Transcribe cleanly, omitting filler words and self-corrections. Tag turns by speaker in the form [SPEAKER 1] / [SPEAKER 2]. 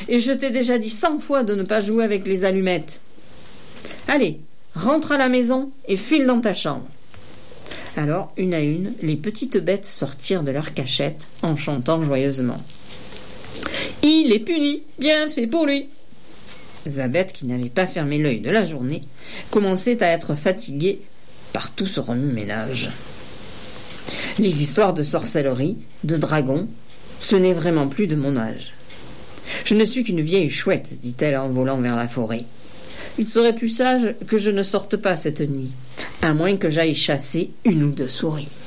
[SPEAKER 1] et je t'ai déjà dit 100 fois de ne pas jouer avec les allumettes. Allez, rentre à la maison et file dans ta chambre. » Alors, une à une, les petites bêtes sortirent de leur cachette en chantant joyeusement. « Il est puni, bien fait pour lui !» Zabeth, qui n'avait pas fermé l'œil de la journée, commençait à être fatiguée par tout ce remue-ménage. Les histoires de sorcellerie, de dragons, ce n'est vraiment plus de mon âge. « Je ne suis qu'une vieille chouette, dit-elle en volant vers la forêt. Il serait plus sage que je ne sorte pas cette nuit, à moins que j'aille chasser une ou deux souris.